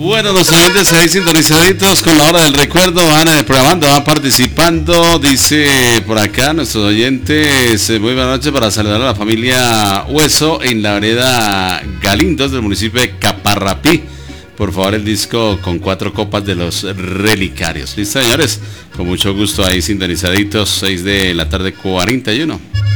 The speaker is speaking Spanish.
Bueno, los oyentes ahí sintonizaditos con la hora del recuerdo, van programando, van participando. Dice por acá nuestros oyentes, muy buena noche para saludar a la familia Hueso en la vereda Galindos del municipio de Caparrapí. Por favor, el disco con 4 copas de los Relicarios. Listo, señores, con mucho gusto ahí sintonizaditos, 6 de la tarde 41.